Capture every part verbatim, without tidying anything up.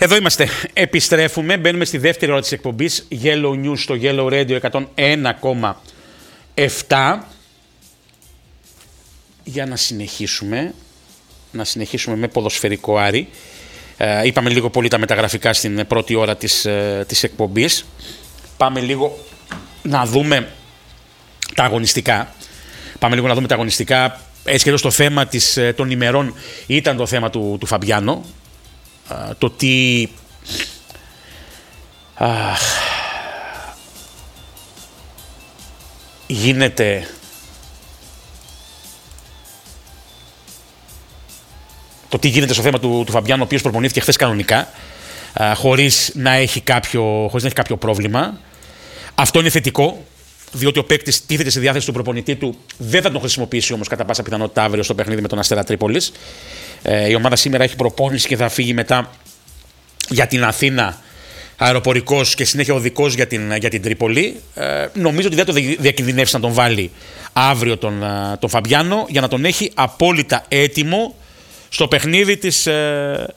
Εδώ είμαστε. Επιστρέφουμε. Μπαίνουμε στη δεύτερη ώρα της εκπομπής Yellow News στο Yellow Radio εκατόν ένα κόμμα επτά για να συνεχίσουμε να συνεχίσουμε με ποδοσφαιρικό Άρη. Ε, είπαμε λίγο πολύ τα μεταγραφικά στην πρώτη ώρα της, ε, της εκπομπής. Πάμε λίγο να δούμε τα αγωνιστικά. Πάμε λίγο να δούμε τα αγωνιστικά. Έτσι και εδώ στο θέμα της, των ημερών ήταν το θέμα του, του Φαμπιάνο. Uh, το τι uh, γίνεται το τι γίνεται στο θέμα του, του Φαμπιάνο, ο οποίος προπονήθηκε χθες κανονικά, uh, χωρίς να έχει κάποιο, χωρίς να έχει κάποιο πρόβλημα. Αυτό είναι θετικό, διότι ο παίκτης τίθεται στη διάθεση του προπονητή του. Δεν θα τον χρησιμοποιήσει όμως κατά πάσα πιθανότητα αύριο στο παιχνίδι με τον Αστέρα Τρίπολης. Ε, η ομάδα σήμερα έχει προπόνηση και θα φύγει μετά για την Αθήνα αεροπορικός και συνέχεια οδικός για την, για την Τρίπολη. Ε, νομίζω ότι δεν το διακινδυνεύσει να τον βάλει αύριο τον, τον Φαμπιάνο για να τον έχει απόλυτα έτοιμο στο παιχνίδι της ε,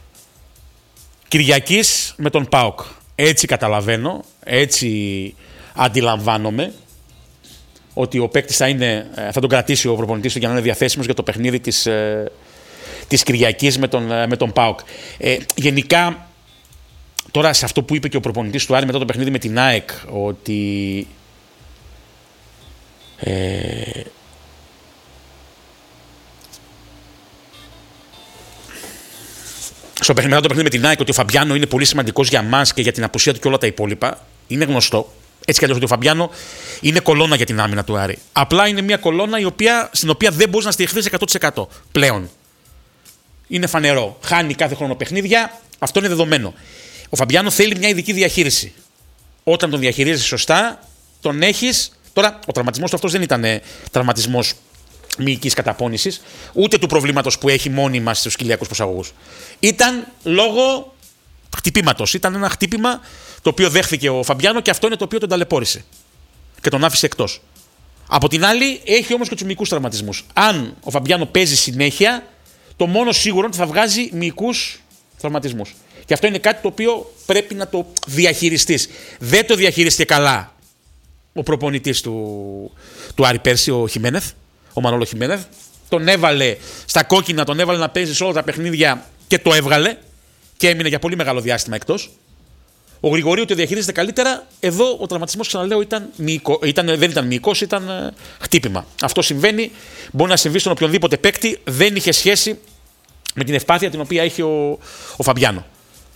Κυριακής με τον ΠΑΟΚ. Έτσι καταλαβαίνω, έτσι αντιλαμβάνομαι ότι ο παίκτης θα, είναι, θα τον κρατήσει ο προπονητής του για να είναι διαθέσιμος για το παιχνίδι της, ε, της Κυριακής με τον, με τον ΠΑΟΚ. Ε, γενικά, τώρα σε αυτό που είπε και ο προπονητής του Άρη μετά το παιχνίδι με την ΑΕΚ, ότι ε, στο παιχνίδι, μετά το παιχνίδι με την ΑΕΚ, ότι ο Φαμπιάνο είναι πολύ σημαντικός για μας και για την απουσία του και όλα τα υπόλοιπα, είναι γνωστό. Έτσι κι αλλιώς ότι ο Φαμπιάνο είναι κολόνα για την άμυνα του Άρη. Απλά είναι μια κολόνα η οποία, στην οποία δεν μπορεί να στηριχθείς εκατό τοις εκατό πλέον. Είναι φανερό. Χάνει κάθε χρόνο παιχνίδια. Αυτό είναι δεδομένο. Ο Φαμπιάνο θέλει μια ειδική διαχείριση. Όταν τον διαχειρίζεσαι σωστά, τον έχεις. Τώρα, ο τραυματισμός του αυτός δεν ήταν τραυματισμός μυϊκής καταπώνησης, ούτε του προβλήματος που έχει μόνιμα στους κοιλιακούς προσαγωγούς. Ήταν λόγω χτυπήματος. Ήταν ένα χτύπημα το οποίο δέχθηκε ο Φαμπιάνο και αυτό είναι το οποίο τον ταλαιπώρησε και τον άφησε εκτός. Από την άλλη, έχει όμως και τους μυϊκούς τραυματισμούς. Αν ο Φαμπιάνο παίζει συνέχεια, το μόνο σίγουρο είναι ότι θα βγάζει μυϊκούς τραυματισμούς. Και αυτό είναι κάτι το οποίο πρέπει να το διαχειριστείς. Δεν το διαχειρίστηκε καλά ο προπονητής του, του Άρη πέρσι, ο Χιμένεθ, ο Μανώλο Χιμένεθ. Τον έβαλε στα κόκκινα, τον έβαλε να παίζει σε όλα τα παιχνίδια και το έβγαλε και έμεινε για πολύ μεγάλο διάστημα εκτός. Ο Γρηγορίου το διαχειρίζεται καλύτερα. Εδώ ο τραυματισμός, ξαναλέω, ήταν μυϊκό, ήταν, δεν ήταν μυϊκός, ήταν ε, χτύπημα. Αυτό συμβαίνει. Μπορεί να συμβεί στον οποιονδήποτε παίκτη. Δεν είχε σχέση με την ευπάθεια την οποία έχει ο, ο Φαμπιάνο.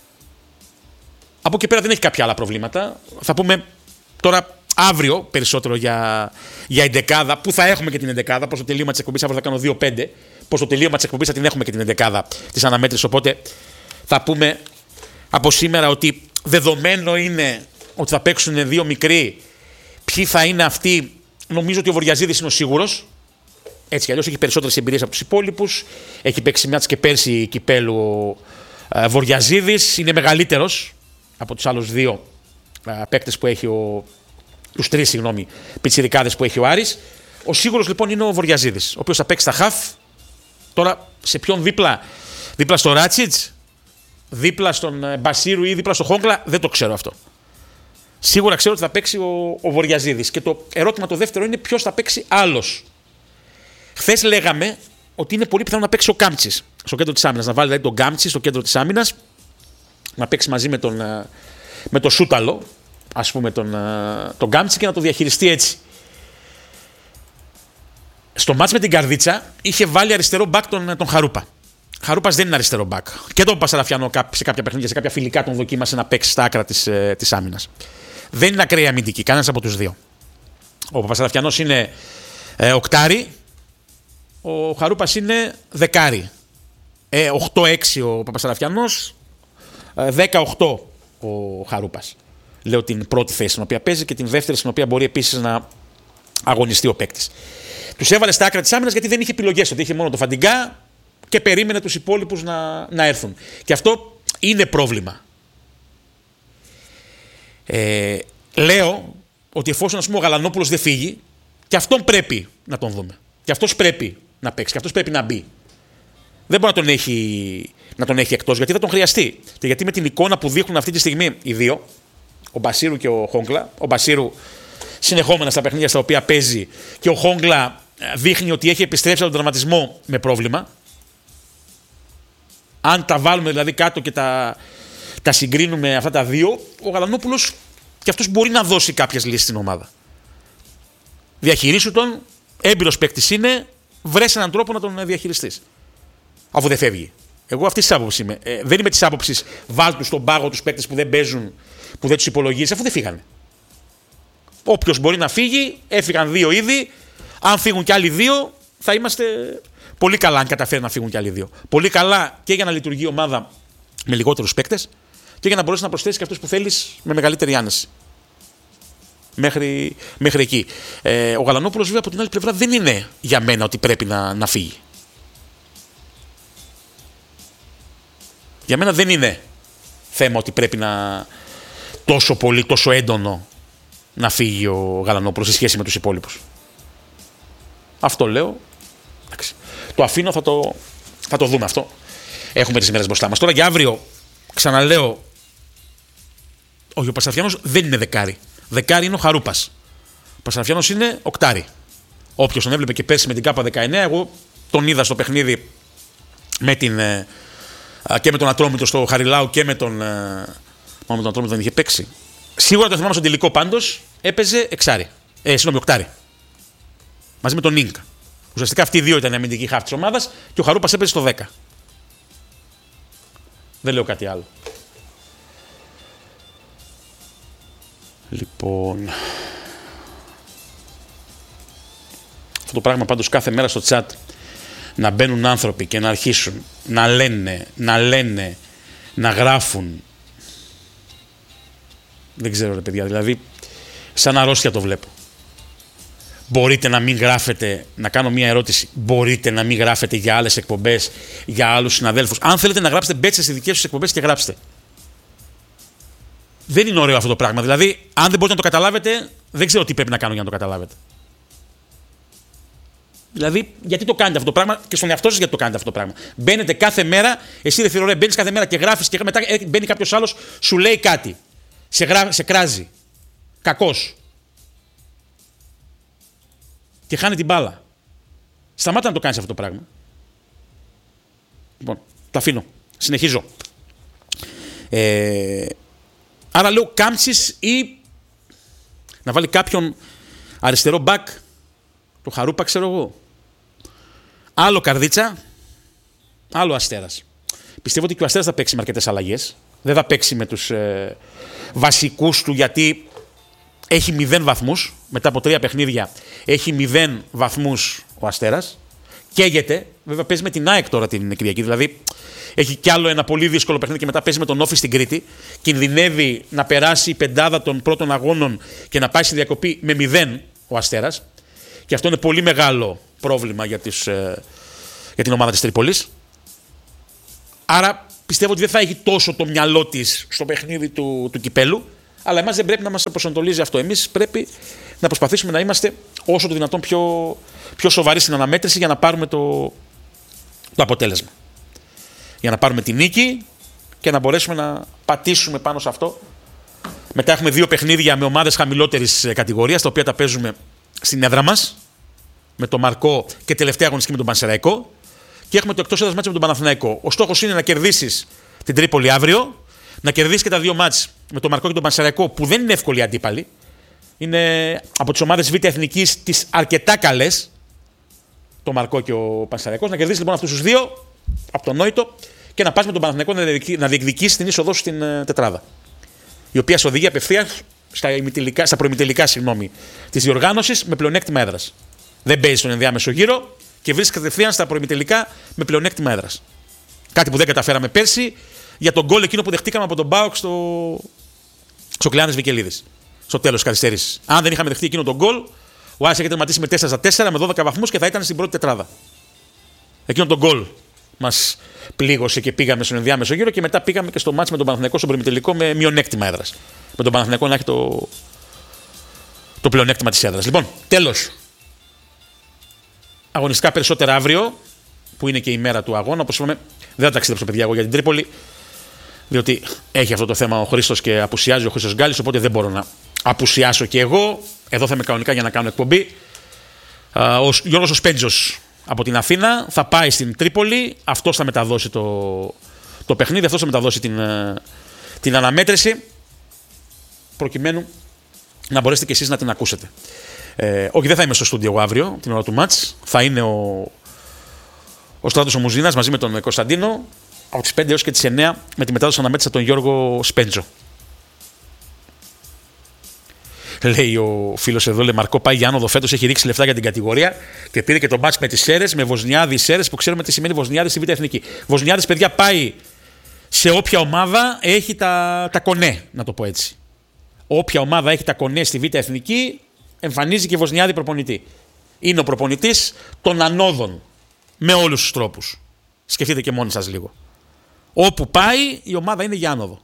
Από εκεί πέρα δεν έχει κάποια άλλα προβλήματα. Θα πούμε τώρα αύριο περισσότερο για, για εντεκάδα. Πού θα έχουμε και την εντεκάδα. Προς το τελείωμα της εκπομπής αύριο θα κάνω δύο πέντε. Προς το τελείωμα της εκπομπής θα την έχουμε και την εντεκάδα της αναμέτρησης. Οπότε θα πούμε από σήμερα ότι δεδομένο είναι ότι θα παίξουν δύο μικροί. Ποιοι θα είναι αυτοί, νομίζω ότι ο Βοριαζίδης είναι ο σίγουρος. Έτσι κι αλλιώς έχει περισσότερες εμπειρίες από τους υπόλοιπους. Έχει παίξει μάτς και πέρσι κυπέλου ο ε, Βοριαζίδης. Είναι μεγαλύτερος από τους άλλους δύο ε, παίκτες που έχει ο. Τους τρεις, συγγνώμη, πιτσιρικάδες που έχει ο Άρης. Ο σίγουρος λοιπόν είναι ο Βοριαζίδης, ο οποίος θα παίξει στα χαφ. Τώρα σε ποιον δίπλα, δίπλα στο Ράτσιτς, δίπλα στον Μπασίρου ή δίπλα στο Χόγκλα, δεν το ξέρω αυτό. Σίγουρα ξέρω ότι θα παίξει ο, ο Βοριαζίδης. Και το ερώτημα το δεύτερο είναι ποιος θα παίξει άλλος. Χθες λέγαμε ότι είναι πολύ πιθανό να παίξει ο Γκάμτσης στο κέντρο της άμυνας. Να βάλει δηλαδή τον Γκάμτσι στο κέντρο της άμυνας, να παίξει μαζί με τον, με τον Σούταλο, ας πούμε, τον, τον Γκάμτσι και να το διαχειριστεί έτσι. Στο μάτς με την Καρδίτσα είχε βάλει αριστερό μπακ τον, τον Χαρούπα. Χαρούπας δεν είναι αριστερό μπακ. Και τον Παπασεραφιανό σε κάποια παιχνίδια, σε κάποια φιλικά τον δοκίμασε να παίξει στα άκρα της, ε, της άμυνας. Δεν είναι ακραία αμυντική, κανένας από τους δύο. Ο Παπασεραφιανός είναι ε, οκτάρι, ο Χαρούπας είναι δεκάρι. Ε, οκτώ έξι ο Παπασεραφιανός, ε, δέκα οκτώ ο Χαρούπας. Λέω την πρώτη θέση στην οποία παίζει και την δεύτερη στην οποία μπορεί επίσης να αγωνιστεί ο παίκτης. Τους έβαλε στα άκρα της άμυνας γιατί δεν είχε επιλογές. Ότι είχε μόνο το Φαντιγκά και περίμενε τους υπόλοιπους να, να έρθουν. Και αυτό είναι πρόβλημα. Ε, λέω ότι εφόσον, ας πούμε, ο Γαλανόπουλος δεν φύγει, και αυτόν πρέπει να τον δούμε. Και αυτός πρέπει να παίξει. Και αυτός πρέπει να μπει. Δεν μπορεί να τον έχει να τον έχει εκτός, γιατί θα τον χρειαστεί. Και γιατί με την εικόνα που δείχνουν αυτή τη στιγμή οι δύο, ο Μπασίρου και ο Χόγκλα, ο Μπασίρου συνεχόμενα στα παιχνίδια στα οποία παίζει και ο Χόγκλα δείχνει ότι έχει επιστρέψει από τον τραυματισμό με πρόβλημα. Αν τα βάλουμε δηλαδή κάτω και τα, τα συγκρίνουμε αυτά τα δύο, ο Γαλανόπουλος και αυτός μπορεί να δώσει κάποιες λύσεις στην ομάδα. Διαχειρίσου τον, έμπειρος παίκτης είναι, βρες έναν τρόπο να τον διαχειριστείς. Αφού δεν φεύγει. Εγώ αυτή τη άποψη είμαι. Ε, δεν είμαι τη άποψη βάλ του στον πάγο τους παίκτες που δεν παίζουν, που δεν τους υπολογίζει, αφού δεν φύγανε. Όποιος μπορεί να φύγει, έφυγαν δύο ήδη. Αν φύγουν κι άλλοι δύο, θα είμαστε πολύ καλά αν καταφέρει να φύγουν κι άλλοι δύο. Πολύ καλά και για να λειτουργεί η ομάδα με λιγότερους παίκτες και για να μπορέσει να προσθέσει και αυτούς που θέλεις με μεγαλύτερη άνεση. Μέχρι, μέχρι εκεί. Ε, ο Γαλανόπουλος, βέβαια, από την άλλη πλευρά δεν είναι για μένα ότι πρέπει να, να φύγει. Για μένα δεν είναι θέμα ότι πρέπει να τόσο πολύ, τόσο έντονο να φύγει ο Γαλανόπουλος σε σχέση με τους υπόλοιπους. Αυτό λέω. Εντάξει. Το αφήνω, θα το, θα το δούμε αυτό. Έχουμε τις ημέρες μπροστά μας. Τώρα για αύριο, ξαναλέω, όχι, ο Πασαρφιάνος δεν είναι δεκάρι. Δεκάρι είναι ο Χαρούπας. Ο Πασαρφιάνος είναι οκτάρι. Όποιος τον έβλεπε και πέρσι με την ΚΑΠΑ δεκαεννέα, εγώ τον είδα στο παιχνίδι με την, και με τον Ατρόμητο στο Χαριλάου και με τον. Μόνο με τον Ατρόμητο δεν είχε παίξει. Σίγουρα το θυμάμαι στον τελικό πάντως έπαιζε εξάρι. Ε, συγγνώμη, οκτάρι. Μαζί με τον Νίνκ. Ουσιαστικά αυτοί οι δύο ήταν η αμυντική χάφη της ομάδας και ο Χαρούπας έπαιζε στο δέκα. Δεν λέω κάτι άλλο. Λοιπόν. Αυτό το πράγμα πάντως κάθε μέρα στο chat να μπαίνουν άνθρωποι και να αρχίσουν να λένε, να λένε, να γράφουν. Δεν ξέρω ρε παιδιά, δηλαδή σαν αρρώστια το βλέπω. Μπορείτε να μην γράφετε, να κάνω μια ερώτηση, μπορείτε να μην γράφετε για άλλες εκπομπές, για άλλους συναδέλφους. Αν θέλετε να γράψετε, μπέτσες στις δικές σας εκπομπές και γράψτε. Δεν είναι ωραίο αυτό το πράγμα. Δηλαδή, αν δεν μπορείτε να το καταλάβετε, δεν ξέρω τι πρέπει να κάνω για να το καταλάβετε. Δηλαδή, γιατί το κάνετε αυτό το πράγμα και στον εαυτό σας γιατί το κάνετε αυτό το πράγμα. Μπαίνετε κάθε μέρα, εσύ ρε θηρορέ, μπαίνεις κάθε μέρα και γράφεις και μετά μπαίνει κάποιος άλλος, σου λέει κάτι. Σε, γρά... σε κράζει. Κακός. Και χάνει την μπάλα. Σταμάτα να το κάνεις αυτό το πράγμα. Λοιπόν, το αφήνω. Συνεχίζω. Ε... Άρα λέω Κάμψης ή να βάλει κάποιον αριστερό μπακ, το Χαρούπα ξέρω εγώ. Άλλο Καρδίτσα, άλλο Αστέρας. Πιστεύω ότι και ο Αστέρας θα παίξει με αρκετές αλλαγές. Δεν θα παίξει με τους ε, βασικούς του γιατί έχει μηδέν βαθμούς. Μετά από τρία παιχνίδια έχει μηδέν βαθμούς ο Αστέρας. Καίγεται. Βέβαια παίζει με την ΑΕΚ τώρα την Κυριακή. Δηλαδή έχει κι άλλο ένα πολύ δύσκολο παιχνίδι και μετά παίζει με τον Όφη στην Κρήτη. Κινδυνεύει να περάσει η πεντάδα των πρώτων αγώνων και να πάει στη διακοπή με μηδέν ο Αστέρας. Και αυτό είναι πολύ μεγάλο πρόβλημα για, τις, ε, για την ομάδα της Τρίπολης. Άρα πιστεύω ότι δεν θα έχει τόσο το μυαλό της στο παιχνίδι του, του κυπέλου. Αλλά εμάς δεν πρέπει να μας προσανατολίζει αυτό. Εμείς πρέπει να προσπαθήσουμε να είμαστε όσο το δυνατόν πιο, πιο σοβαροί στην αναμέτρηση για να πάρουμε το, το αποτέλεσμα. Για να πάρουμε τη νίκη και να μπορέσουμε να πατήσουμε πάνω σε αυτό. Μετά έχουμε δύο παιχνίδια με ομάδες χαμηλότερης κατηγορίας, τα οποία τα παίζουμε στην έδρα μας, με τον Μαρκό και τελευταία αγωνιστική με τον Πανσεραϊκό. Και έχουμε το εκτός έδρας μάτς με τον Παναθηναϊκό. Ο στόχος είναι να κερδίσεις την Τρίπολη αύριο, να κερδίσεις και τα δύο μάτς με τον Μαρκό και τον Πανσεραϊκό, που δεν είναι εύκολοι αντίπαλοι. Είναι από τις ομάδες Β' Εθνικής τις αρκετά καλές, το Μαρκό και ο Πανσεραϊκός. Να κερδίσεις λοιπόν αυτούς τους δύο από τον Νόητο και να πας με τον Παναθηναϊκό να διεκδικήσεις την είσοδό σου στην uh, τετράδα. Η οποία σε οδηγεί απευθείας στα, στα προημιτελικά της διοργάνωσης με πλεονέκτημα έδρας. Δεν παίζεις στον ενδιάμεσο γύρο και βρίσκεις κατευθείαν στα προημιτελικά με πλεονέκτημα έδρας. Κάτι που δεν καταφέραμε πέρσι για τον γκολ εκείνο που δεχτήκαμε από τον Μπάουκ στο, στο Κλεάνης Βικελίδης. Στο τέλος της καθυστέρησης. Αν δεν είχαμε δεχτεί εκείνο τον γκολ, ο Άρης είχε τερματίσει με τέσσερα στα τέσσερα με δώδεκα βαθμούς και θα ήταν στην πρώτη τετράδα. Εκείνο τον γκολ μας πλήγωσε και πήγαμε στον ενδιάμεσο γύρο και μετά πήγαμε και στο μάτς με τον Παναθηναϊκό στον προημιτελικό με μειονέκτημα έδρας. Με τον Παναθηναϊκό να έχει το, το πλεονέκτημα της έδρας. Λοιπόν, τέλος. Αγωνιστικά περισσότερα αύριο, που είναι και η μέρα του αγώνα. Όπως είπαμε, Δεν θα ταξιδέψω, παιδιά, εγώ για την Τρίπολη, διότι έχει αυτό το θέμα ο Χρήστος και απουσιάζει ο Χρήστος Γκάλης, οπότε δεν μπορώ να απουσιάσω και εγώ. Εδώ θα είμαι κανονικά για να κάνω εκπομπή. Ο Γιώργος ο Σπέντζος από την Αθήνα θα πάει στην Τρίπολη. Αυτός θα μεταδώσει το, το παιχνίδι, αυτός θα μεταδώσει την, την αναμέτρηση, προκειμένου να μπορέσετε και εσείς να την ακούσετε. Ε, όχι, δεν θα είμαι στο στούντιο αύριο την ώρα του μάτς. Θα είναι ο, ο Στράτος ο Μουζίνας μαζί με τον Κωνσταντίνο από τις πέντε έως και τις εννιά με τη μετάδοση αναμέτρηση από τον Γιώργο Σπέντζο. Λέει ο φίλος εδώ, λέει Μαρκό, πάει για άνοδο φέτος, έχει ρίξει λεφτά για την κατηγορία και πήρε και τον μπάτς με τις Σέρες, με Βοσνιάδη Σέρες, που ξέρουμε τι σημαίνει Βοσνιάδη στη Β' Εθνική. Βοσνιάδης, παιδιά, πάει σε όποια ομάδα έχει τα, τα κονέ, να το πω έτσι. Όποια ομάδα έχει τα κονέ στη Β' Εθνική, εμφανίζει και Βοσνιάδη προπονητή. Είναι ο προπονητής των ανόδων, με όλους τους τρόπους. Σκεφτείτε και μόνοι σας λίγο. Όπου πάει, η ομάδα είναι για άνοδο.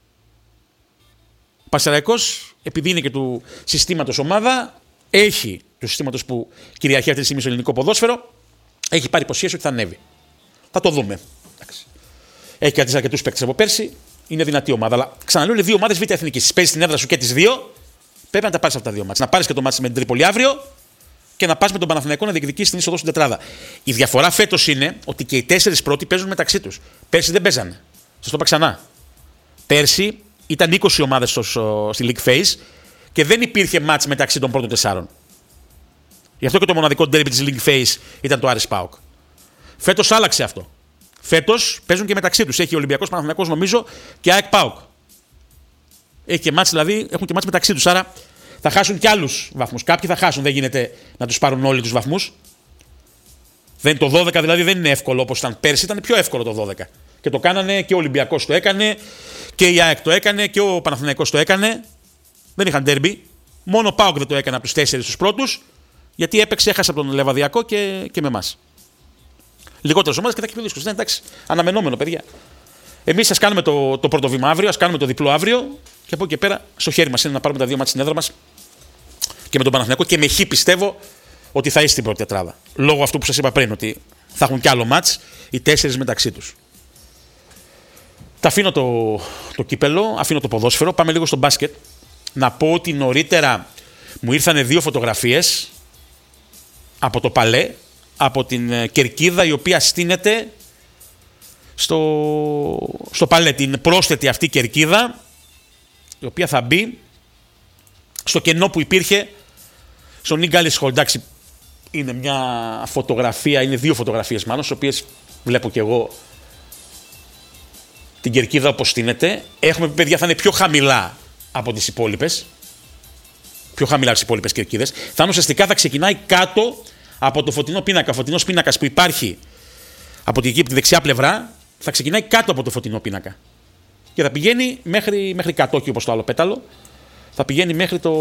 Ο Πανσεραϊκός, επειδή είναι και του συστήματος ομάδα, έχει του συστήματος που κυριαρχεί αυτή τη στιγμή στο ελληνικό ποδόσφαιρο, έχει πάρει υποσχέσεις ότι θα ανέβει. Θα το δούμε. Εντάξει. Έχει κρατήσει αρκετούς παίκτες από πέρσι, είναι δυνατή ομάδα. Αλλά ξαναλέω, είναι δύο ομάδες Β' Εθνικής. Παίζεις την έδρα σου και τις δύο, πρέπει να τα πάρεις αυτά τα δύο μάτς. Να πάρεις και το μάτς με την Τρίπολη αύριο και να πας με τον Παναθηναϊκό να διεκδικήσεις την είσοδο στην τετράδα. Η διαφορά φέτος είναι ότι και οι τέσσερις πρώτοι παίζουν μεταξύ τους. Πέρσι δεν παίζανε. Σας το είπα ξανά. Πέρσι ήταν είκοσι ομάδες στο, στο, στη League Phase και δεν υπήρχε μάτς μεταξύ των πρώτων τεσσάρων. Γι' αυτό και το μοναδικό ντέρμπι της League Phase ήταν το Άρης ΠΑΟΚ. Φέτος άλλαξε αυτό. Φέτος παίζουν και μεταξύ τους. Έχει Ολυμπιακός, Παναθηναϊκός νομίζω και ΑΕΚ ΠΑΟΚ. Έχει και μάτς, δηλαδή έχουν και μάτς μεταξύ τους. Άρα θα χάσουν κι άλλους βαθμούς. Κάποιοι θα χάσουν, δεν γίνεται να τους πάρουν όλοι τους βαθμούς. Δεν, το δώδεκα δηλαδή δεν είναι εύκολο όπως ήταν πέρσι, ήταν πιο εύκολο το δώδεκα. Και το κάνανε και ο Ολυμπιακός το έκανε και η ΑΕΚ το έκανε και ο Παναθηναϊκός το έκανε. Δεν είχαν ντέρμπι. Μόνο ο ΠΑΟΚ δεν το έκανε από τους τέσσερις τους πρώτους, γιατί έπαιξε, έχασε από τον Λεβαδιακό και, και με εμάς. Λιγότερες ομάδες και θα έχει πιο δύσκολο. Εντάξει, αναμενόμενο, παιδιά. Εμείς ας κάνουμε το, το πρώτο βήμα αύριο, ας κάνουμε το διπλό αύριο και από εκεί και πέρα στο χέρι μας είναι να πάρουμε τα δύο μάτια στην έδρα μας και με τον Παναθηναϊκό και με χ πιστεύω ότι θα είσαι στην πρώτη τετράδα. Λόγω αυτού που σας είπα πριν, ότι θα έχουν κι άλλο μάτς οι τέσσερις μεταξύ τους. Τα αφήνω το, το κύπελο, αφήνω το ποδόσφαιρο, πάμε λίγο στο μπάσκετ. Να πω ότι νωρίτερα μου ήρθαν δύο φωτογραφίες από το Παλέ, από την κερκίδα η οποία στείνεται στο, στο Παλέ. Την πρόσθετη αυτή κερκίδα η οποία θα μπει στο κενό που υπήρχε στο Νίγκαλις Χολ. Εντάξει, είναι μια φωτογραφία, είναι δύο φωτογραφίες μάλλον, στις οποίες βλέπω και εγώ την κερκίδα όπως στείνεται. Έχουμε πει, παιδιά, θα είναι πιο χαμηλά από τις υπόλοιπες. Πιο χαμηλά από τις υπόλοιπες κερκίδες. Θα είναι ουσιαστικά, θα ξεκινάει κάτω από το φωτεινό πίνακα. Ο φωτεινός πίνακας που υπάρχει από την, από τη δεξιά πλευρά θα ξεκινάει κάτω από το φωτεινό πίνακα. Και θα πηγαίνει μέχρι, μέχρι κάτω, όχι όπως το άλλο πέταλο. Θα πηγαίνει μέχρι το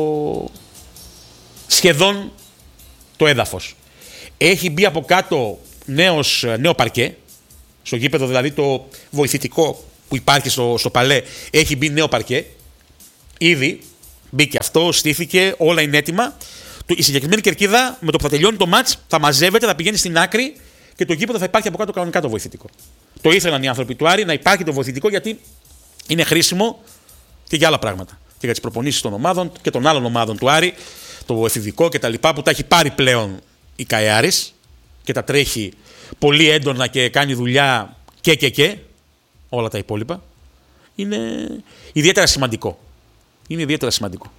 σχεδόν το έδαφος. Έχει μπει από κάτω νέος, νέο παρκέ. Στο γήπεδο δηλαδή το βοηθητικό που υπάρχει στο, στο Παλέ έχει μπει νέο παρκέ. Ήδη μπήκε αυτό, στήθηκε, όλα είναι έτοιμα. Η συγκεκριμένη κερκίδα με το που θα τελειώνει το μάτς θα μαζεύεται, θα πηγαίνει στην άκρη και το γήπεδο θα υπάρχει από κάτω κανονικά το βοηθητικό. Το ήθελαν οι άνθρωποι του Άρη να υπάρχει το βοηθητικό γιατί είναι χρήσιμο και για άλλα πράγματα. Και για τις προπονήσεις των ομάδων και των άλλων ομάδων του Άρη, το εφηβικό κτλ. Που τα έχει πάρει πλέον η ΚΑΕΑΡΙΣ και τα τρέχει πολύ έντονα και κάνει δουλειά και και και όλα τα υπόλοιπα. Είναι ιδιαίτερα σημαντικό. Είναι ιδιαίτερα σημαντικό.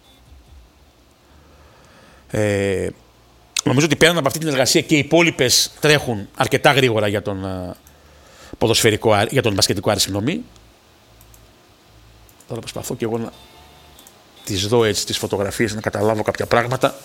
Ε, νομίζω ότι πέραν από αυτή την εργασία και οι υπόλοιπες τρέχουν αρκετά γρήγορα για τον uh, ποδοσφαιρικό, για τον μπασκετικό Άρη, συγγνώμη. Τώρα προσπαθώ και εγώ να τις δω έτσι τις φωτογραφίες, να καταλάβω κάποια πράγματα.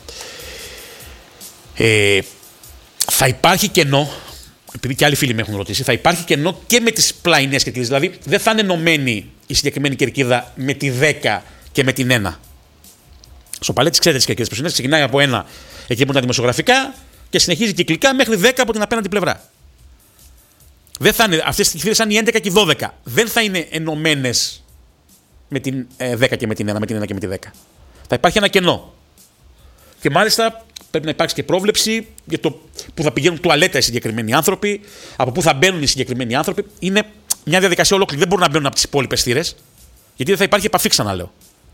Ε, θα υπάρχει κενό, επειδή και άλλοι φίλοι με έχουν ρωτήσει, θα υπάρχει κενό και με τις πλαϊνές κερκίδες. Δηλαδή δεν θα είναι ενωμένη η συγκεκριμένη κερκίδα με τη δέκα και με την ένα. Στο Παλέ τις ξέρετε τις κερκίδες προσινές, ξεκινάει από ένα εκεί που είναι τα δημοσιογραφικά και συνεχίζει κυκλικά μέχρι δέκα από την απέναντι πλευρά. Δεν θα είναι, αυτές τις κερκίδες θα είναι οι έντεκα και οι δώδεκα. Δεν θα είναι ενωμένες με την ε, δέκα και με την ένα, με την ένα και με τη δέκα. Θα υπάρχει ένα κενό. Και μάλιστα πρέπει να υπάρξει και πρόβλεψη για το που θα πηγαίνουν τουαλέτα οι συγκεκριμένοι άνθρωποι, από πού θα μπαίνουν οι συγκεκριμένοι άνθρωποι. Είναι μια διαδικασία ολόκληρη. Δεν μπορούν να μπαίνουν από τις υπόλοιπες θύρες, γιατί δεν θα υπάρχει επαφή, ξαναλέω.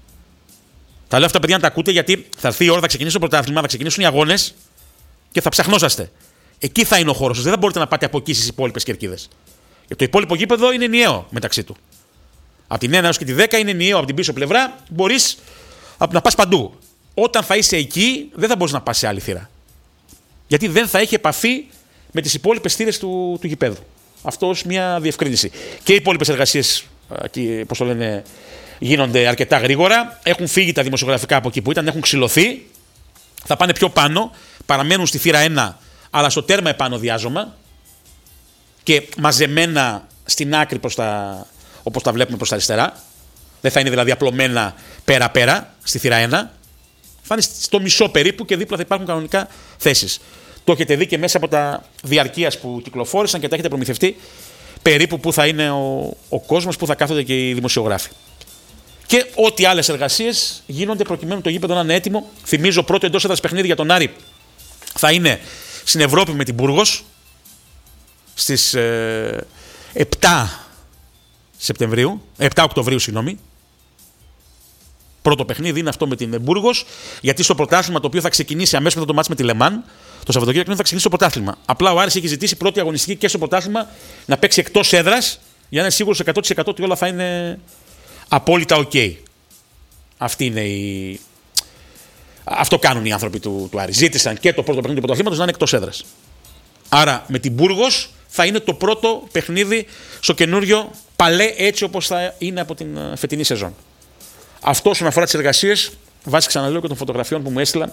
Τα λέω αυτά, παιδιά, να τα ακούτε, γιατί θα έρθει η ώρα, θα ξεκινήσει το πρωτάθλημα, θα ξεκινήσουν οι αγώνες και θα ψαχνόσαστε. Εκεί θα είναι ο χώρος σας. Δεν θα μπορείτε να πάτε από εκεί στις υπόλοιπες κερκίδες. Γιατί το υπόλοιπο γήπεδο είναι ενιαίο μεταξύ του. Από την ένα έως και τη δέκα είναι ενιαίο από την πίσω πλευρά, μπορείς να πας παντού. Όταν θα είσαι εκεί, δεν θα μπορείς να πας σε άλλη θύρα. Γιατί δεν θα έχει επαφή με τις υπόλοιπες θύρες του, του γηπέδου. Αυτό ως μια διευκρίνηση. Και οι υπόλοιπες εργασίες, πώς το λένε, γίνονται αρκετά γρήγορα. Έχουν φύγει τα δημοσιογραφικά από εκεί που ήταν, έχουν ξυλωθεί. Θα πάνε πιο πάνω, παραμένουν στη θύρα ένα, αλλά στο τέρμα επάνω διάζωμα. Και μαζεμένα στην άκρη προς τα, όπως τα βλέπουμε προς τα αριστερά. Δεν θα είναι δηλαδή απλωμένα πέρα-πέρα στη θύρα ένα. Θα είναι στο μισό περίπου και δίπλα θα υπάρχουν κανονικά θέσεις. Το έχετε δει και μέσα από τα διαρκείας που κυκλοφόρησαν και τα έχετε προμηθευτεί περίπου που θα είναι ο, ο κόσμος, που θα κάθονται και οι δημοσιογράφοι. Και ό,τι άλλες εργασίες γίνονται προκειμένου το γήπεδο να είναι έτοιμο. Θυμίζω, πρώτο εντός έδρας παιχνίδι για τον Άρη θα είναι στην Ευρώπη με την Μπούργος στις ε, επτά Σεπτεμβρίου, επτά Οκτωβρίου, συγγνώμη. Πρώτο παιχνίδι είναι αυτό με την Μπούργος, γιατί στο πρωτάθλημα το οποίο θα ξεκινήσει αμέσως μετά το μάτς με τη Λεμάν, το Σαββατοκύριακο θα ξεκινήσει το πρωτάθλημα. Απλά ο Άρης έχει ζητήσει πρώτη αγωνιστική και στο πρωτάθλημα να παίξει εκτός έδρας για να είναι σίγουρος εκατό τοις εκατό ότι όλα θα είναι απόλυτα οκ. Okay. Αυτή είναι η... Αυτό κάνουν οι άνθρωποι του, του Άρη. Ζήτησαν και το πρώτο παιχνίδι του πρωταθλήματος να είναι εκτός έδρας. Άρα με την Μπούργος θα είναι το πρώτο παιχνίδι στο καινούριο παλέ, έτσι όπως θα είναι από την φετινή σεζόν. Αυτό όσον αφορά τις εργασίες, βάσει, ξαναλέω, και των φωτογραφιών που μου έστειλαν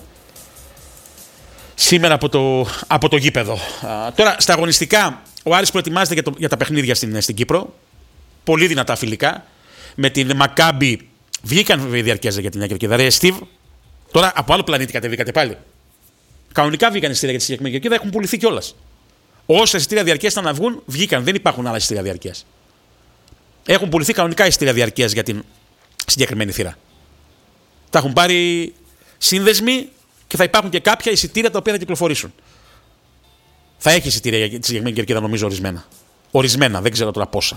σήμερα από το, από το γήπεδο. Α, τώρα, στα αγωνιστικά, ο Άρης προετοιμάζεται για, το, για τα παιχνίδια στην, στην Κύπρο. Πολύ δυνατά φιλικά. Με την Μακάμπι βγήκαν βέβαια οι διαρκές για την Νέα Κερκίδα. Ρε Στίβ, τώρα από άλλο πλανήτη κατεβήκατε πάλι. Κανονικά βγήκαν εισιτήρια για τη συγκεκριμένη Κερκίδα, έχουν πουληθεί κιόλας. Όσα εισιτήρια διαρκές ήταν να βγουν, βγήκαν. Δεν υπάρχουν άλλα εισιτήρια διαρκές. Έχουν πουληθεί κανονικά εισιτήρια διαρκές για την συγκεκριμένη θύρα. Τα έχουν πάρει σύνδεσμοι και θα υπάρχουν και κάποια εισιτήρια τα οποία θα κυκλοφορήσουν. Θα έχει εισιτήρια για τη συγκεκριμένη κερκίδα, νομίζω, ορισμένα. Ορισμένα, δεν ξέρω τώρα πόσα.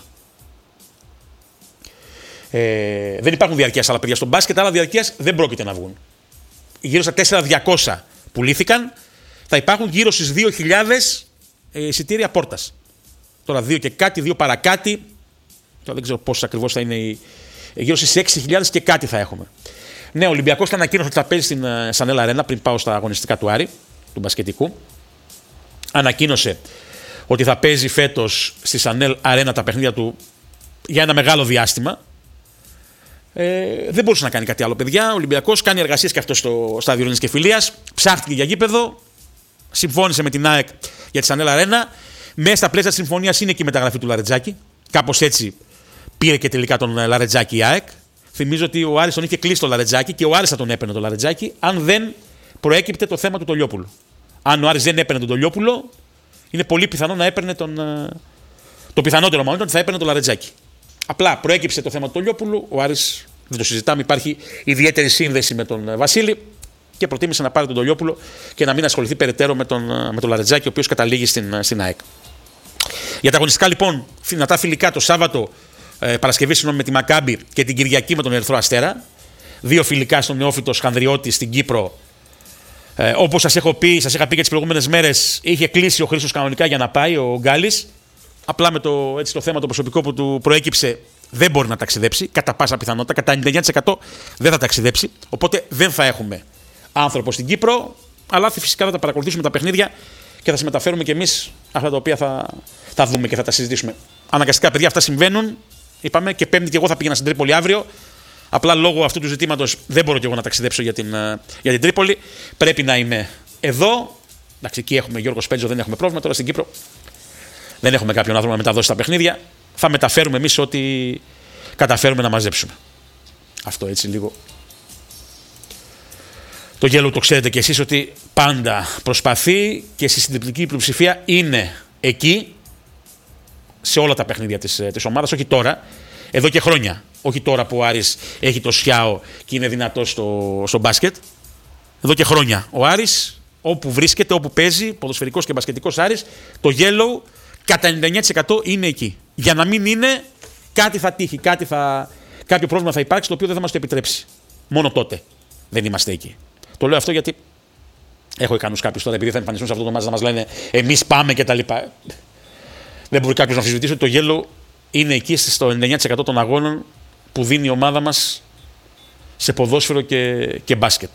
Ε, δεν υπάρχουν διαρκείας άλλα παιδιά στο μπάσκετ, άλλα διαρκείας δεν πρόκειται να βγουν. Γύρω στα τέσσερα χιλιάδες διακόσια πουλήθηκαν, θα υπάρχουν γύρω στις δύο χιλιάδες ε, εισιτήρια πόρτας. Τώρα δύο και κάτι, δύο παρακάτι. Τώρα δεν ξέρω πόσες ακριβώς θα είναι οι. Γύρω στις έξι χιλιάδες και κάτι θα έχουμε. Ναι, ο Ολυμπιακός θα ανακοίνωσε ότι θα παίζει στην Σανέλ Αρένα πριν πάω στα αγωνιστικά του Άρη, του μπασκετικού. Ανακοίνωσε ότι θα παίζει φέτος στη Σανέλ Αρένα τα παιχνίδια του για ένα μεγάλο διάστημα. Ε, δεν μπορούσε να κάνει κάτι άλλο, παιδιά. Ο Ολυμπιακός κάνει εργασίες και αυτό στο στάδιο Ειρήνης και Φιλίας. Ψάχτηκε για γήπεδο. Συμφώνησε με την ΑΕΚ για τη Σανέλ Αρένα. Μέσα στα πλαίσια της συμφωνίας είναι και η μεταγραφή του Λαρετζάκη. Κάπως έτσι πήρε και τελικά τον Λαρετζάκη η ΑΕΚ. Θυμίζω ότι ο Άρης τον είχε κλείσει τον Λαρετζάκη και ο Άρης θα τον έπαιρνε τον Λαρετζάκη, αν δεν προέκυπτε το θέμα του Τολιόπουλου. Αν ο Άρης δεν έπαιρνε τον Τολιόπουλο, είναι πολύ πιθανό να έπαιρνε τον. Το πιθανότερο μάλλον ότι θα έπαιρνε τον Λαρετζάκη. Απλά προέκυψε το θέμα του Τολιόπουλου, ο Άρης δεν το συζητάμε, υπάρχει ιδιαίτερη σύνδεση με τον Βασίλη και προτίμησε να πάρει τον Τολιόπουλο και να μην ασχοληθεί περαιτέρω με τον, με τον Λαρετζάκη, ο οποίος καταλήγει στην, στην ΑΕΚ. Για τα αγωνιστικά λοιπόν, δυνατά φιλικά το Σάββατο. Ε, Παρασκευή συγγνώμη, με τη Μακάμπι και την Κυριακή με τον Ερυθρό Αστέρα. Δύο φιλικά στον Νεόφυτο Σχανδριώτη στην Κύπρο. Ε, όπως σας έχω πει, σας είχα πει και τις προηγούμενες μέρες, είχε κλείσει ο Χρήστος κανονικά για να πάει, ο Γκάλης. Απλά με το, έτσι, το θέμα το προσωπικό που του προέκυψε, δεν μπορεί να ταξιδέψει. Κατά πάσα πιθανότητα, κατά ενενήντα εννέα τοις εκατό δεν θα ταξιδέψει. Οπότε δεν θα έχουμε άνθρωπο στην Κύπρο. Αλλά φυσικά θα τα παρακολουθήσουμε τα παιχνίδια και θα συμμεταφέρουμε κι εμείς αυτά τα οποία θα, θα δούμε και θα τα συζητήσουμε. Αναγκαστικά, παιδιά, αυτά συμβαίνουν. Είπαμε και Πέμπτη και εγώ θα πήγαινα στην Τρίπολη αύριο. Απλά λόγω αυτού του ζητήματος δεν μπορώ και εγώ να ταξιδέψω για την, για την Τρίπολη. Πρέπει να είμαι εδώ. Εντάξει, εκεί έχουμε Γιώργο Σπέντζο, δεν έχουμε πρόβλημα. Τώρα στην Κύπρο δεν έχουμε κάποιον άνθρωπο να μεταδώσει τα παιχνίδια. Θα μεταφέρουμε εμείς ό,τι καταφέρουμε να μαζέψουμε. Αυτό έτσι λίγο. Το γέλο το ξέρετε κι εσείς ότι πάντα προσπαθεί και στη συντριπτική πλειοψηφία είναι εκεί σε όλα τα παιχνίδια της, της ομάδας, όχι τώρα, εδώ και χρόνια. Όχι τώρα που ο Άρης έχει το σιάο και είναι δυνατός στο, στο μπάσκετ. Εδώ και χρόνια ο Άρης Όπου βρίσκεται, όπου παίζει, ποδοσφαιρικός και μπασκετικός Άρης, το yellow κατά ενενήντα εννέα τοις εκατό είναι εκεί. Για να μην είναι, κάτι θα τύχει, κάτι θα, κάποιο πρόβλημα θα υπάρξει το οποίο δεν θα μας το επιτρέψει. Μόνο τότε δεν είμαστε εκεί. Το λέω αυτό γιατί έχω ικανούς κάποιους τώρα, επειδή θα εμφανιστούν σε αυτό το μάτς να μας λένε εμείς πάμε κτλ. Δεν μπορεί κάποιος να αμφισβητήσει ότι το yellow είναι εκεί στο ενενήντα εννέα τοις εκατό των αγώνων που δίνει η ομάδα μας σε ποδόσφαιρο και, και μπάσκετ.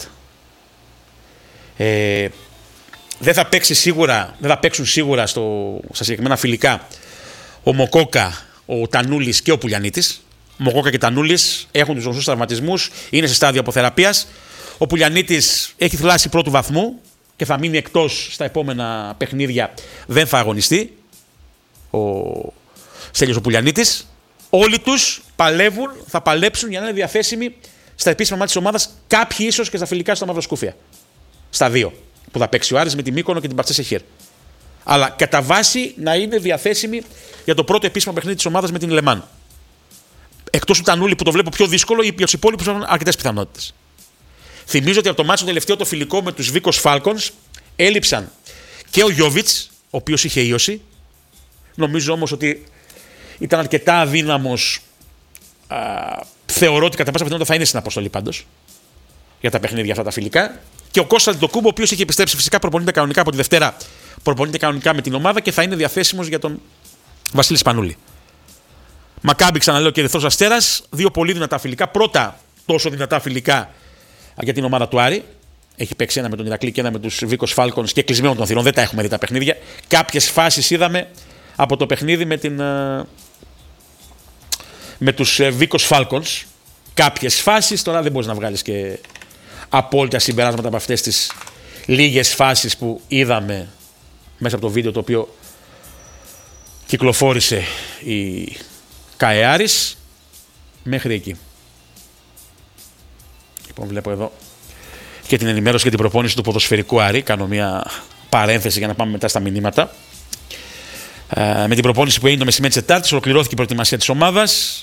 Ε, δεν θα παίξει σίγουρα, δεν θα παίξουν σίγουρα στο, στα συγκεκριμένα φιλικά ο Μοκόκα, ο Τανούλης και ο Πουλιανίτης. Ο Μοκόκα και ο Τανούλης έχουν τους γνωστούς τραυματισμούς, είναι σε στάδιο αποθεραπείας. Ο Πουλιανίτης έχει θλάση πρώτου βαθμού και θα μείνει εκτός στα επόμενα παιχνίδια, δεν θα αγωνιστεί. Ο Στέλιος ο Πουλιανίτης. Όλοι τους παλεύουν, θα παλέψουν για να είναι διαθέσιμοι στα επίσημα μάτια της ομάδας, κάποιοι ίσως και στα φιλικά στα Μαυροσκούφια. Στα δύο που θα παίξει ο Άρης με τη Μύκονο και την Παρτσέ Σεχίρ. Αλλά κατά βάση να είναι διαθέσιμοι για το πρώτο επίσημο παιχνίδι της ομάδας με την Λεμάν. Εκτός του Τανούλη που το βλέπω πιο δύσκολο, για τους υπόλοιπους έχουν αρκετές πιθανότητες. Θυμίζω ότι από το μάτσο το τελευταίο το φιλικό με τους Βίκος Φάλκονς έλειψαν και ο Γιόβιτς, ο οποίος είχε ίωση. Νομίζω όμως ότι ήταν αρκετά αδύναμος. Α, θεωρώ ότι κατά πάσα πιθανότητα θα είναι στην αποστολή πάντως για τα παιχνίδια αυτά τα φιλικά. Και ο Κώστας Αντιτοκούμπο, ο οποίος έχει επιστρέψει φυσικά, προπονείται κανονικά από τη Δευτέρα, προπονείται κανονικά με την ομάδα και θα είναι διαθέσιμος για τον Βασίλη Σπανούλη. Μακάμπι, ξαναλέω, και Ερυθρός Αστέρας, δύο πολύ δυνατά φιλικά. Πρώτα τόσο δυνατά φιλικά για την ομάδα του Άρη. Έχει παίξει ένα με τον Ηρακλή και ένα με τους Βίκος Φάλκονς και κλεισμένο των θυρών. Δεν τα έχουμε δει τα παιχνίδια. Κάποιες φάσεις είδαμε από το παιχνίδι με, την, με τους Βίκος Φάλκονς. Κάποιες φάσεις, τώρα δεν μπορείς να βγάλεις και απόλυτα συμπεράσματα από αυτές τις λίγες φάσεις που είδαμε μέσα από το βίντεο το οποίο κυκλοφόρησε η ΚΑΕ Άρης μέχρι εκεί. Λοιπόν, βλέπω εδώ και την ενημέρωση και την προπόνηση του ποδοσφαιρικού Άρη. Κάνω μια παρένθεση για να πάμε μετά στα μηνύματα. Ε, με την προπόνηση που έγινε το μεσημέρι της Τετάρτης ολοκληρώθηκε η προετοιμασία της ομάδας.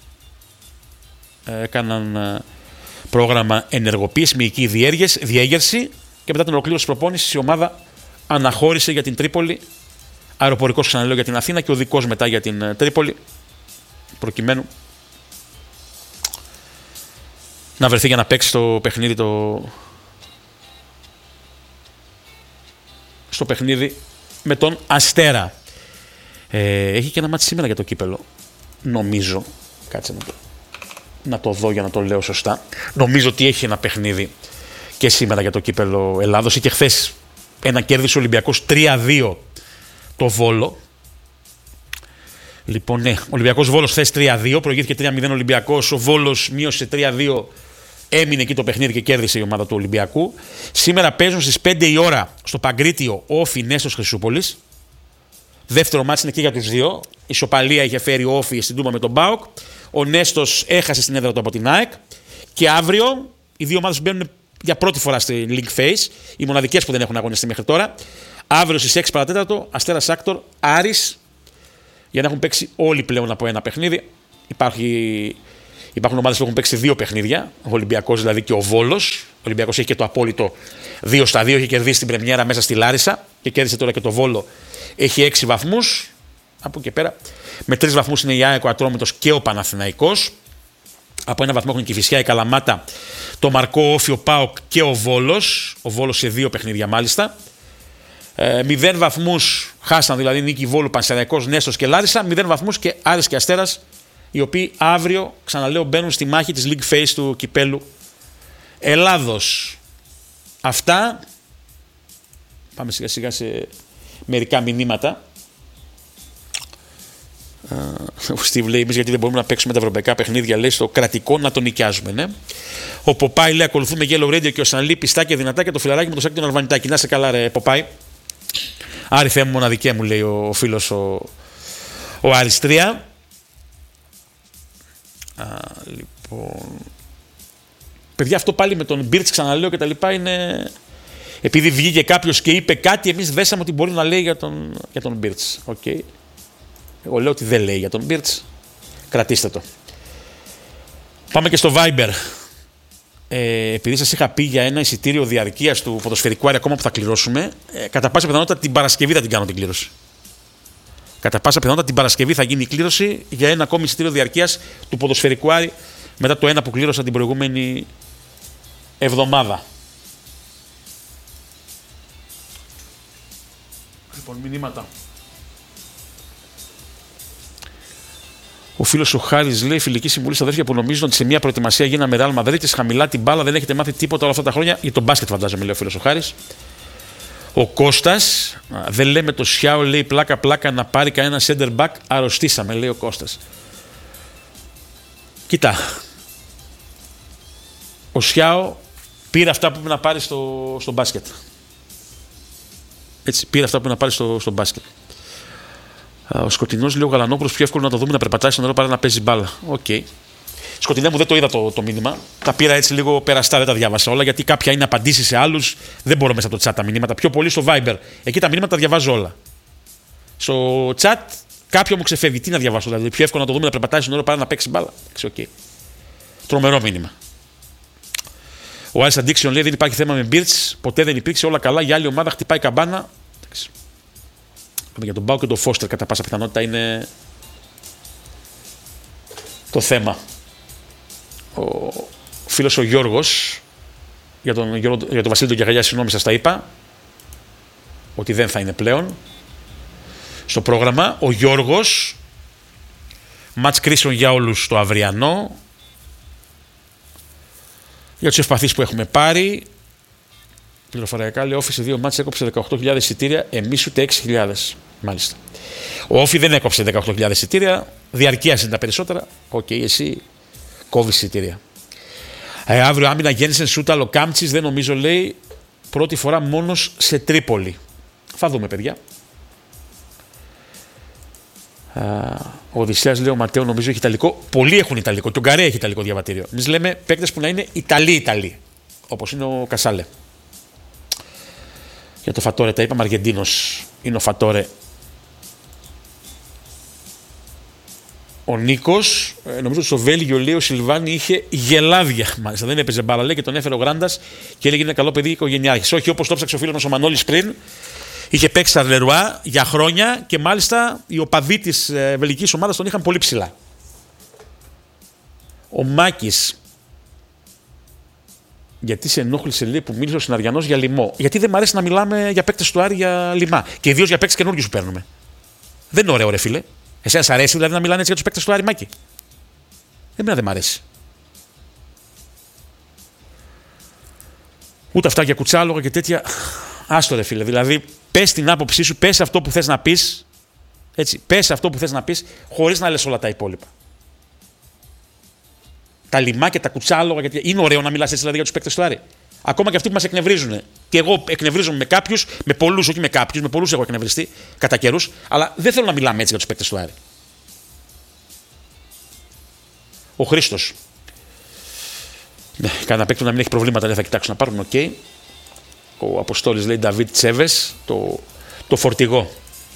Ε, έκαναν πρόγραμμα ενεργοποίηση, μυϊκή διέγερση και μετά την ολοκλήρωση της προπόνησης η ομάδα αναχώρησε για την Τρίπολη. Αεροπορικός, ξαναλέω, για την Αθήνα και οδικός μετά για την Τρίπολη, προκειμένου να βρεθεί για να παίξει στο παιχνίδι το... στο παιχνίδι με τον Αστέρα. Ε, έχει και ένα μάτι σήμερα για το κύπελο. Νομίζω, κάτσε να το, να το δω για να το λέω σωστά. Νομίζω ότι έχει ένα παιχνίδι και σήμερα για το κύπελο Ελλάδος. Είχε χθες ένα κέρδισε ο Ολυμπιακός τρία δύο το Βόλο. Λοιπόν, ναι, ο Ολυμπιακός Βόλος χθες τρία δύο, προηγήθηκε τρία μηδέν ο Ολυμπιακός, ο Βόλος μείωσε τρία δύο, έμεινε εκεί το παιχνίδι και κέρδισε η ομάδα του Ολυμπιακού. Σήμερα παίζουν στις πέντε η ώρα στο Παγκρίτιο Όφι Νέστος Χρυσούπολης. Δεύτερο μάτς είναι και για τους δύο. Η ισοπαλία είχε φέρει ο Όφι στην Τούμπα με τον ΠΑΟΚ. Ο Νέστος έχασε στην έδρα του από την ΑΕΚ. Και αύριο οι δύο ομάδες μπαίνουν για πρώτη φορά στη League Phase. Οι μοναδικές που δεν έχουν αγωνιστεί μέχρι τώρα. Αύριο στις έξι παρατέταρτο Αστέρας Άκτορ Άρης. Για να έχουν παίξει όλοι πλέον από ένα παιχνίδι. Υπάρχει... Υπάρχουν ομάδες που έχουν παίξει δύο παιχνίδια. Ο Ολυμπιακός δηλαδή και ο Βόλος. Ο Ολυμπιακός έχει και το απόλυτο δύο στα δύο. Έχει κερδίσει την πρεμιέρα μέσα στη Λάρισα και κέρδισε τώρα και το Βόλο. Έχει έξι βαθμούς. Από εκεί πέρα. Με τρεις βαθμούς είναι η ΑΕΚ, ο Ατρόμητος και ο Παναθηναϊκός. Από ένα βαθμό έχουν και η Κηφισιά, η Καλαμάτα, το Μαρκό, Όφι, ο ΠΑΟΚ και ο Βόλος. Ο Βόλος σε δύο παιχνίδια μάλιστα. Ε, μηδέν βαθμούς χάσαν δηλαδή νίκη Βόλου, Πανσεραϊκός, Νέστος και Λάρισα. Μηδέν βαθμούς και Άρης και Αστέρας, οι οποίοι αύριο, ξαναλέω, μπαίνουν στη μάχη της League Phase του κυπέλου Ελλάδος. Αυτά. Πάμε σιγά σιγά σε μερικά μηνύματα. Ο Steve λέει: εμείς γιατί δεν μπορούμε να παίξουμε τα ευρωπαϊκά παιχνίδια, λέει, στο κρατικό να το νοικιάζουμε, ναι. Ο Ποπάι λέει: ακολουθούμε Yellow Radio και ο Σανλή πιστά και δυνατά και το φιλαράκι με το σάκι του Αρβανιτάκη. Να σε καλά, ρε Ποπάι. Άρη Θεέ μου, μοναδικέ μου, λέει ο φίλος ο, ο Αριστρία. Α, λοιπόν. Παιδιά, αυτό πάλι με τον Μπίρτς, ξαναλέω και τα λοιπά, είναι. Επειδή βγήκε κάποιος και είπε κάτι, εμείς δέσαμε ότι μπορεί να λέει για τον, για τον Μπίρτς. Okay. Εγώ λέω ότι δεν λέει για τον Μπίρτς. Κρατήστε το. Πάμε και στο Viber. ε, επειδή σας είχα πει για ένα εισιτήριο διαρκείας του ποδοσφαιρικού Άρη ακόμα που θα κληρώσουμε, ε, κατά πάσα πιθανότητα την Παρασκευή θα την κάνω την κλήρωση. Κατά πάσα πιθανότητα την Παρασκευή θα γίνει η κλήρωση για ένα ακόμη εισιτήριο διαρκείας του ποδοσφαιρικού Άρη μετά το ένα που κλήρωσα την προηγούμενη εβδομάδα. Λοιπόν, μηνύματα. Ο φίλος ο Χάρης λέει: φιλική συμβουλή στα αδέρφια που νομίζουν ότι σε μια προετοιμασία γίναμε Real Madrid, χαμηλά την μπάλα, δεν έχετε μάθει τίποτα όλα αυτά τα χρόνια. Για τον μπάσκετ, φαντάζομαι, λέει ο φίλος ο Χάρης. Ο Κώστας, δεν λέμε το Σιάο, λέει πλάκα-πλάκα να πάρει κανένα center back. Αρρωστήσαμε, λέει ο Κώστας. Κοίτα. Ο Σιάο πήρε αυτά που πρέπει να πάρει στο, στο μπάσκετ. Έτσι, πήρε αυτά που πρέπει να πάρει στο, στο μπάσκετ. Ο Σκοτεινός λέει: ο Γαλανόπουλος πιο εύκολο να το δούμε να περπατάει στο νερό παρά να παίζει μπάλα. Οκ. Okay. Σκοτεινέ μου, δεν το είδα το, το μήνυμα. Τα πήρα έτσι λίγο περαστά, δεν τα διάβασα όλα. Γιατί κάποια είναι απαντήσεις σε άλλους. Δεν μπορώ μέσα από το chat τα μηνύματα. Πιο πολύ στο Viber. Εκεί τα μηνύματα τα διαβάζω όλα. Στο chat κάποιο μου ξεφεύγει. Τι να διαβάσω, δηλαδή. Πιο εύκολο να το δούμε να περπατάει στο νερό παρά να παίξει μπάλα. Okay. Τρομερό μήνυμα. Ο Άρης Addiction λέει: δεν υπάρχει θέμα με Μπίρτς. Ποτέ δεν υπήρξε. Όλα καλά. Η άλλη ομάδα χτυπάει καμπάνα. Για τον Μπάου και τον Φώστερ κατά πάσα πιθανότητα είναι το θέμα. Ο φίλος ο Γιώργος, για τον, για τον Βασίλη τον Κιαγαλιά, συγγνώμη, σας τα είπα, ότι δεν θα είναι πλέον στο πρόγραμμα. Ο Γιώργος, μάτς κρίσεων για όλους το αυριανό, για τους ευπαθείς που έχουμε πάρει. Πληροφοριακά λέει: Όφη σε δύο μάτς έκοψε δεκαοκτώ χιλιάδες εισιτήρια, εμείς ούτε έξι χιλιάδες. Μάλιστα. Ο Όφη δεν έκοψε δεκαοκτώ χιλιάδες εισιτήρια, διαρκείας είναι τα περισσότερα. Οκ, okay, εσύ κόβεις εισιτήρια. Ε, αύριο άμυνα Γέννησεν Σούταλο Κάμτσης, δεν νομίζω, λέει, πρώτη φορά μόνος σε Τρίπολη. Θα δούμε, παιδιά. Α, ο Οδυσσέας λέει: ο Ματέο νομίζω έχει Ιταλικό. Πολλοί έχουν Ιταλικό. Τον Καρέ έχει Ιταλικό διαβατήριο. Εμείς λέμε παίκτες που να είναι Ιταλοί-Ιταλοί. Όπως είναι ο Κασάλε. Για το Φατόρε τα είπαμε, Αργεντίνος είναι ο Φατόρε. Ο Νίκος, νομίζω ότι στο Βέλγιο, λέει, ο Σιλβάνι είχε γελάδια. Μάλιστα δεν έπαιζε μπάλα, λέει, και τον έφερε ο Γράντας και έλεγε: είναι καλό παιδί οικογενειάρχης. Όχι όπως το ψάξε ο φίλος μας ο Μανώλης πριν. Είχε παίξει στα Λερουά για χρόνια και μάλιστα οι οπαδοί της βελγικής ομάδας τον είχαν πολύ ψηλά. Ο Μάκης. Γιατί σε ενόχλησε, λέει, που μίλησε ο Συναριανός για λιμό? Γιατί δεν μου αρέσει να μιλάμε για παίκτες του Άρη για λιμά. Και ιδίως για παίκτες καινούργιους που παίρνουμε. Δεν είναι ωραίο, ρε φίλε. Εσένα σ' αρέσει δηλαδή να μιλάνε έτσι για τους παίκτες του Άρη, Μάκη? Εμένα δεν μ' αρέσει. Ούτε αυτά για κουτσάλογα και τέτοια. Άστο, ρε φίλε. Δηλαδή, πες την άποψή σου, πες αυτό που θες να πεις. Έτσι, πες αυτό που θες να πεις, χωρίς να λες όλα τα υπόλοιπα. Τα λιμά και τα κουτσάλογα. Γιατί είναι ωραίο να μιλάς έτσι δηλαδή για τους παίκτες του Άρη. Ακόμα και αυτοί που μας εκνευρίζουν. Και εγώ εκνευρίζομαι με κάποιους, με πολλούς, όχι με κάποιους, με πολλούς έχω εκνευριστεί κατά καιρούς, αλλά δεν θέλω να μιλάμε έτσι για τους παίκτες του Άρη. Ο Χρήστος. Ναι, κανένα παίκτο να μην έχει προβλήματα, δεν θα κοιτάξουν να πάρουν. Οκ. Okay. Ο Αποστόλης λέει: Νταβίτ Τσέβες, το, το φορτηγό.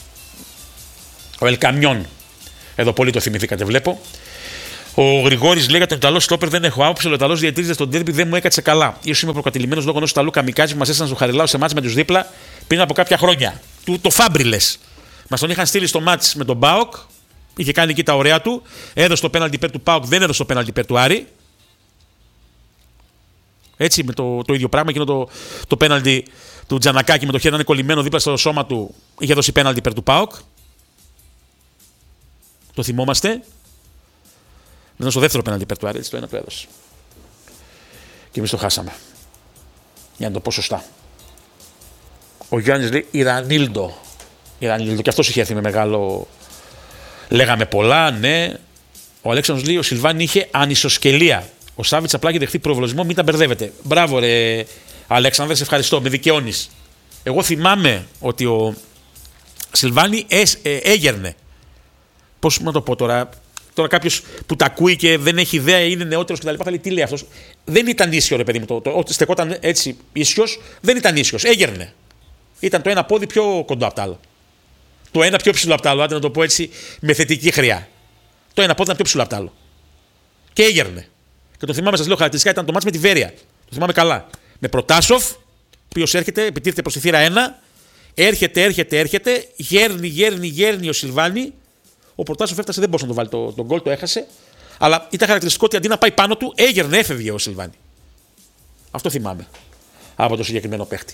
Ο Ελκαμιόν. Εδώ πολύ το θυμηθήκατε, βλέπω. Ο Γρηγόρης λέει: για τον Ιταλό στόπερ δεν έχω άποψη. Ο Ιταλός διαιτητής στον ντέρμπι δεν μου έκατσε καλά. Ίσως είμαι προκατηλημένος λόγω ενός Ιταλού καμικάζι που μας έστειλαν στο Χαριλάου σε μάτς με τους δίπλα πριν από κάποια χρόνια. Του, το Φάμπριλες. Μας τον είχαν στείλει στο μάτς με τον Πάοκ. Είχε κάνει εκεί τα ωραία του. Έδωσε το πέναλτι υπέρ του Πάοκ, δεν έδωσε το πέναλτι υπέρ του Άρη. Έτσι, με το, το ίδιο πράγμα. Εκείνο το, το πέναλτι του Τζανακάκη με το χέρι να είναι κολλημένο δίπλα στο σώμα του. Είχε δώσει πέναλτι υπέρ του Πάοκ. Το θυμόμαστε. Ήταν στο δεύτερο πέναλτι υπέρ του Άρη, έτσι, το ένα το έδωσε. Και εμείς το χάσαμε. Για να το πω σωστά. Ο Γιάννης λέει: Ιρανίλντο. Ιρανίλντο. Και αυτός είχε έρθει με μεγάλο. Λέγαμε πολλά, ναι. Ο Αλέξανδρος λέει: ο Σιλβάνι είχε ανισοσκελία. Ο Σάβιτς απλά έχει δεχθεί προβολισμό, μην τα μπερδεύετε. Μπράβο, ρε Αλέξανδρε, σε ευχαριστώ, με δικαιώνεις. Εγώ θυμάμαι ότι ο Σιλβάνι ε, ε, έγερνε. Πώς να το πω τώρα. Τώρα κάποιος που τα ακούει και δεν έχει ιδέα, είναι νεότερος κτλ. Θα λέει: τι λέει αυτός? Δεν ήταν ίσιο, ρε παιδί μου. Το, το, το, στεκόταν έτσι ίσιος, δεν ήταν ίσιος. Έγερνε. Ήταν το ένα πόδι πιο κοντό από το άλλο. Το ένα πιο ψηλό από το άλλο, άντε να το πω έτσι με θετική χρειά. Το ένα πόδι ήταν πιο ψηλό από το άλλο. Και έγερνε. Και το θυμάμαι, σας λέω χαρακτηριστικά, ήταν το μάτς με τη Βέρεια. Το θυμάμαι καλά. Με Προτάσοφ, ο οποίος έρχεται, επιτίθεται προς τη θύρα ένα, έρχεται, έρχεται, έρχεται, γέρνει, γέρνει, γέρνει ο Σιλβάνι. Ο Προτάσοφ έφτασε, δεν μπορούσε να το βάλει το, τον γκολ, το έχασε. Αλλά ήταν χαρακτηριστικό ότι αντί να πάει πάνω του, έγερνε, έφευγε ο Σιλβάνι. Αυτό θυμάμαι από το συγκεκριμένο παίχτη.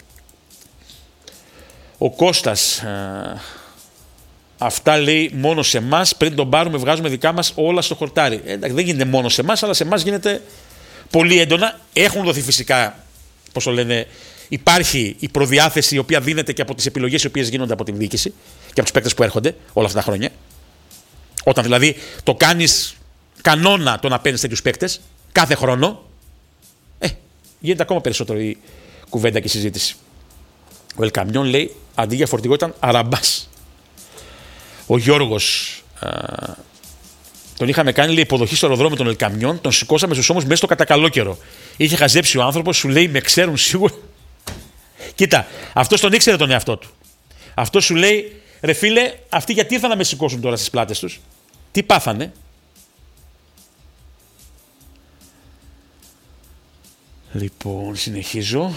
Ο Κώστας, α, αυτά λέει μόνο σε εμάς. Πριν τον πάρουμε, βγάζουμε δικά μας όλα στο χορτάρι. Ε, δεν γίνεται μόνο σε εμάς, αλλά σε εμάς γίνεται πολύ έντονα. Έχουν δοθεί φυσικά, πώς το λένε, υπάρχει η προδιάθεση η οποία δίνεται και από τις επιλογές οι οποίες γίνονται από την διοίκηση και από τους παίκτες που έρχονται όλα αυτά τα χρόνια. Όταν δηλαδή το κάνεις κανόνα το να παίρνεις τέτοιους παίκτες κάθε χρόνο, ε, γίνεται ακόμα περισσότερο η κουβέντα και η συζήτηση. Ο Ελκαμιόν λέει αντί για φορτηγό ήταν αραμπάς. Ο Γιώργος, α, τον είχαμε κάνει λέει, υποδοχή στο αεροδρόμιο των Ελκαμιών, τον σηκώσαμε στους ώμους μέσα στο κατακαλόκαιρο. Είχε χαζέψει ο άνθρωπος, σου λέει με ξέρουν σίγουρα. Κοίτα, αυτός τον ήξερε τον εαυτό του. Αυτό σου λέει ρε φίλε, αυτοί γιατί ήρθαν να με σηκώσουν τώρα στις πλάτες τους. Τι πάθανε. Λοιπόν, συνεχίζω.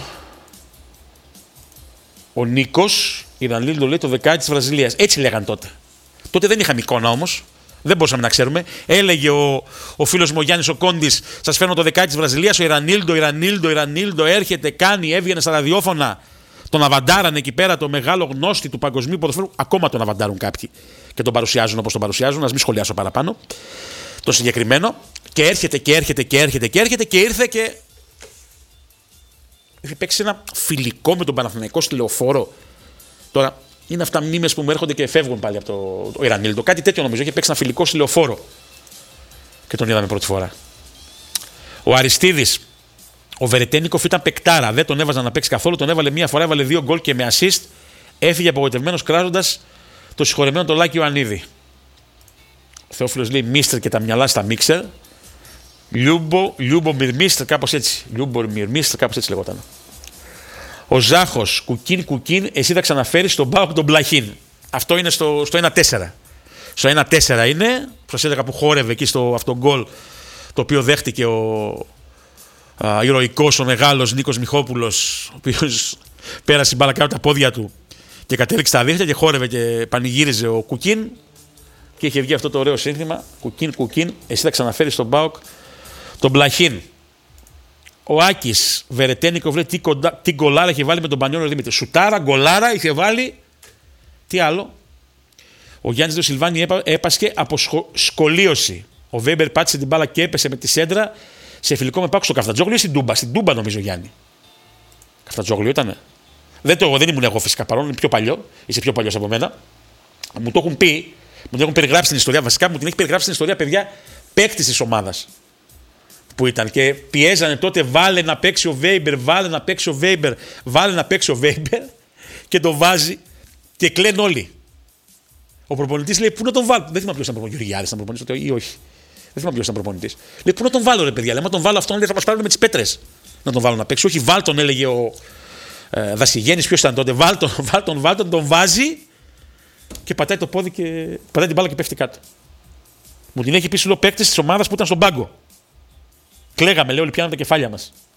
Ο Νίκος, η Ρανίλντο λέει το δεκάι της Βραζιλίας. Έτσι λέγαν τότε. Τότε δεν είχαμε εικόνα όμως. Δεν μπορούσαμε να ξέρουμε. Έλεγε ο, ο φίλος μου ο Γιάννης ο Κόντης, σας φέρνω το δεκάι της Βραζιλίας. Ο Ιρανίλντο, Ιρανίλντο, Ιρανίλντο έρχεται, κάνει, έβγαινε στα ραδιόφωνα. Τον αβαντάρανε εκεί πέρα το μεγάλο γνώστη του παγκοσμίου ποδοσφαίρου. Ακόμα τον αβαντάρουν κάποιοι και τον παρουσιάζουν όπως τον παρουσιάζουν. Ας μην σχολιάσω παραπάνω. Το συγκεκριμένο. Και έρχεται και έρχεται και έρχεται και έρχεται και ήρθε και. Είχε παίξει ένα φιλικό με τον Παναθηναϊκό στη Λεωφόρο. Τώρα είναι αυτά μνήμες που μου έρχονται και φεύγουν πάλι από το, το Ιρανίλντο. Κάτι τέτοιο νομίζω. Είχε παίξει ένα φιλικό στη Λεωφόρο. Και τον είδαμε πρώτη φορά. Ο Αριστίδης. Ο Βερετένικοφ ήταν παικτάρα. Δεν τον έβαζαν να παίξει καθόλου. Τον έβαλε μία φορά, έβαλε δύο γκολ και με assist. Έφυγε απογοητευμένος κράζοντας το συγχωρεμένο το Λάκη Ιωαννίδη. Ο Θεόφιλος λέει Μίστερ και τα μυαλά στα μίξερ. Λιούμπο, Λιούμπο Μιρμίστερ, κάπως έτσι. Λιούμπο Μιρμίστερ, κάπως έτσι λεγόταν. Ο Ζάχος, κουκίν, κουκίν, εσύ θα ξαναφέρεις τον Πάοκ τον Μπλαχίν. Αυτό είναι στο, στο ένα τέσσερα. Στο ένα τέσσερα είναι. Σας έλεγα που χόρευε εκεί στο αυτό γκολ το οποίο δέχτηκε ο α, ηρωικός, ο μεγάλος Νίκος Μιχόπουλος, ο οποίος πέρασε μπάλα κάτω τα πόδια του και κατέληξε τα δίχτυα και χόρευε και πανηγύριζε ο Κουκίν. Και είχε βγει αυτό το ωραίο σύνθημα. Κουκίν, κουκίν, εσύ θα ξαναφέρεις τον Πάοκ τον Μπλαχίν. Ο Άκης Βερετένικο βλέπει τι, κοντα... τι γκολάρα είχε βάλει με τον Πανιόνιο Δημήτρη. Σουτάρα, γκολάρα είχε βάλει. Τι άλλο. Ο Γιάννης Δε Σιλβάνι έπα... έπασχε από σχο... σκολίωση. Ο Βέμπερ πάτησε την μπάλα και έπεσε με τη σέντρα σε φιλικό με Πάκου στο Καφτατζόγλιο ή στην Τούμπα. Στην Τούμπα νομίζω Γιάννη. Καφτατζόγλιο ήτανε. Δεν, το... δεν ήμουν εγώ φυσικά παρόν, είναι πιο παλιό. Είσαι πιο παλιός από μένα. Μου το έχουν πει, μου το έχουν περιγράψει την ιστορία. Βασικά μου την έχει περιγράψει την ιστορία παιδιά παίκτη τη ομάδα. Που ήταν και πιέζανε τότε βάλε να παίξει ο Βέιμπερ, βάλε να παίξει ο Βέιμπερ, βάλε να παίξει ο Βέιμπερ και το βάζει και κλαίνουν όλοι. Ο προπονητής λέει πού να τον βάλω. Δεν θυμάμαι ποιος ήταν προπονητής. Γεωργιάδης ήταν προπονητής ή όχι. Δεν θυμάμαι ποιος ήταν προπονητής. Λέει πού να τον βάλω ρε παιδιά. Λέει μα τον βάλω αυτόν λέει, θα μας πάρουν με τις πέτρες. Να τον βάλω να παίξει. Όχι βάλ τον έλεγε ο ε, Δασιγέννης. Ποιος ήταν τότε. Βάλ τον, βάλ τον, βάλ τον, τον βάζει και πατάει το πόδι και πατάει την μπάλα και πέφτει κάτω. Μου την έχει πει σου λέω παίκτης της ομάδας που ήταν στον πάγκο. Κλαίγαμε, λέει, όλοι πιάνουν τα κεφάλια μας.